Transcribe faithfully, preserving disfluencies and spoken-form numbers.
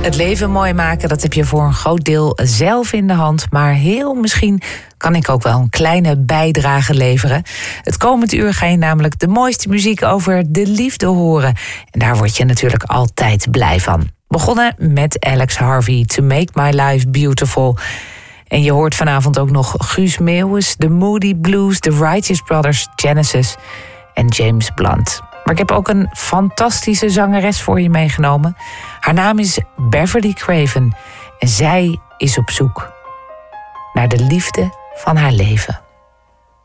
Het leven mooi maken, dat heb je voor een groot deel zelf in de hand. Maar heel misschien kan ik ook wel een kleine bijdrage leveren. Het komend uur ga je namelijk de mooiste muziek over de liefde horen. En daar word je natuurlijk altijd blij van. Begonnen met Alex Harvey, To Make My Life Beautiful. En je hoort vanavond ook nog Guus Meeuwis, The Moody Blues, The Righteous Brothers, Genesis en James Blunt. Maar ik heb ook een fantastische zangeres voor je meegenomen. Haar naam is Beverly Craven. En zij is op zoek naar de liefde van haar leven.